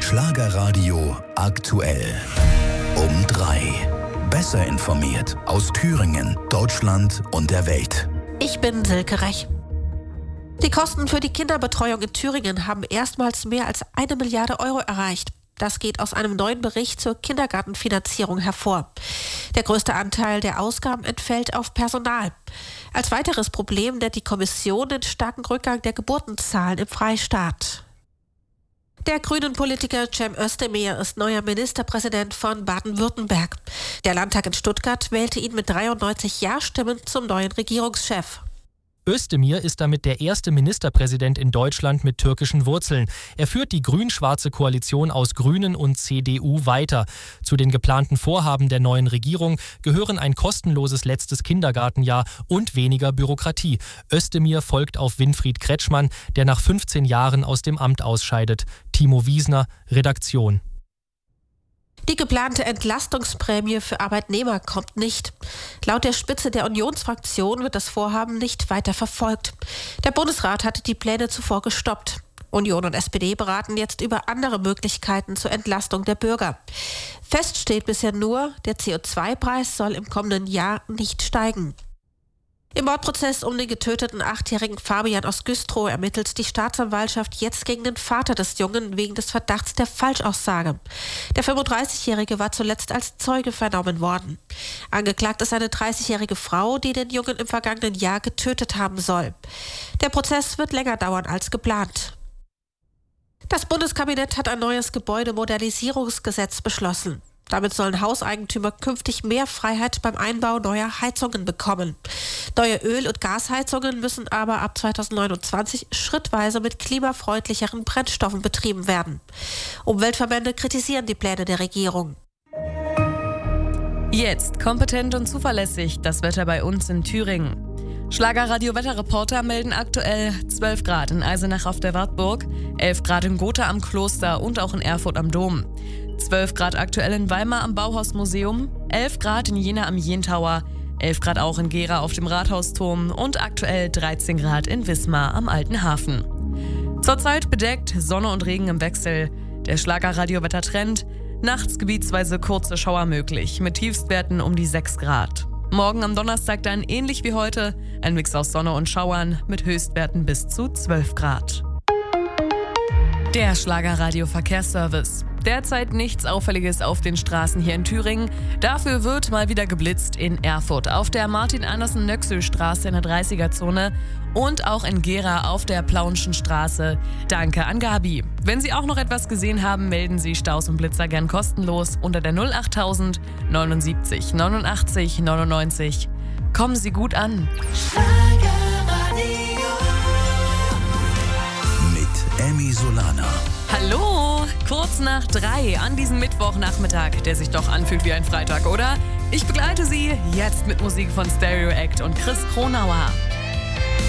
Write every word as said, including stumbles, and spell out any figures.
Schlagerradio aktuell. Um drei. Besser informiert aus Thüringen, Deutschland und der Welt. Ich bin Silke Rech. Die Kosten für die Kinderbetreuung in Thüringen haben erstmals mehr als eine Milliarde Euro erreicht. Das geht aus einem neuen Bericht zur Kindergartenfinanzierung hervor. Der größte Anteil der Ausgaben entfällt auf Personal. Als weiteres Problem nennt die Kommission den starken Rückgang der Geburtenzahlen im Freistaat. Der grünen Politiker Cem Özdemir ist neuer Ministerpräsident von Baden-Württemberg. Der Landtag in Stuttgart wählte ihn mit dreiundneunzig Ja-Stimmen zum neuen Regierungschef. Özdemir ist damit der erste Ministerpräsident in Deutschland mit türkischen Wurzeln. Er führt die grün-schwarze Koalition aus Grünen und C D U weiter. Zu den geplanten Vorhaben der neuen Regierung gehören ein kostenloses letztes Kindergartenjahr und weniger Bürokratie. Özdemir folgt auf Winfried Kretschmann, der nach fünfzehn Jahren aus dem Amt ausscheidet. Timo Wiesner, Redaktion. Die geplante Entlastungsprämie für Arbeitnehmer kommt nicht. Laut der Spitze der Unionsfraktion wird das Vorhaben nicht weiter verfolgt. Der Bundesrat hatte die Pläne zuvor gestoppt. Union und S P D beraten jetzt über andere Möglichkeiten zur Entlastung der Bürger. Fest steht bisher nur, der C O zwei Preis soll im kommenden Jahr nicht steigen. Im Mordprozess um den getöteten achtjährigen Fabian aus Güstrow ermittelt die Staatsanwaltschaft jetzt gegen den Vater des Jungen wegen des Verdachts der Falschaussage. Der fünfunddreißigjährige war zuletzt als Zeuge vernommen worden. Angeklagt ist eine dreißigjährige Frau, die den Jungen im vergangenen Jahr getötet haben soll. Der Prozess wird länger dauern als geplant. Das Bundeskabinett hat ein neues Gebäudemodernisierungsgesetz beschlossen. Damit sollen Hauseigentümer künftig mehr Freiheit beim Einbau neuer Heizungen bekommen. Neue Öl- und Gasheizungen müssen aber ab zweitausendneunundzwanzig schrittweise mit klimafreundlicheren Brennstoffen betrieben werden. Umweltverbände kritisieren die Pläne der Regierung. Jetzt kompetent und zuverlässig das Wetter bei uns in Thüringen. Schlagerradio-Wetterreporter melden aktuell zwölf Grad in Eisenach auf der Wartburg, elf Grad in Gotha am Kloster und auch in Erfurt am Dom. zwölf Grad aktuell in Weimar am Bauhausmuseum, elf Grad in Jena am Jentower, elf Grad auch in Gera auf dem Rathausturm und aktuell dreizehn Grad in Wismar am Alten Hafen. Zurzeit bedeckt, Sonne und Regen im Wechsel. Der Schlagerradio-Wettertrend, nachts gebietsweise kurze Schauer möglich, mit Tiefstwerten um die sechs Grad. Morgen am Donnerstag dann ähnlich wie heute, ein Mix aus Sonne und Schauern mit Höchstwerten bis zu zwölf Grad. Der Schlagerradio-Verkehrsservice. Derzeit nichts Auffälliges auf den Straßen hier in Thüringen. Dafür wird mal wieder geblitzt in Erfurt auf der Martin-Andersen-Nöxel-Straße in der dreißiger-Zone und auch in Gera auf der Plaunschen Straße. Danke an Gabi. Wenn Sie auch noch etwas gesehen haben, melden Sie Staus und Blitzer gern kostenlos unter der null achttausend neunundsiebzig neunundachtzig neunundneunzig. Kommen Sie gut an. Mit Emmy Solana. Hallo, kurz nach drei an diesem Mittwochnachmittag, der sich doch anfühlt wie ein Freitag, oder? Ich begleite Sie jetzt mit Musik von Stereo Act und Chris Kronauer.